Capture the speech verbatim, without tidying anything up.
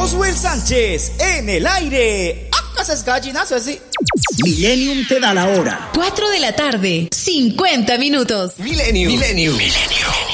Oswell Sánchez en el aire. ¡Ah, esas gallinazo así! Millennium te da la hora. cuatro de la tarde, cincuenta minutos. Millennium. Millennium. Millennium.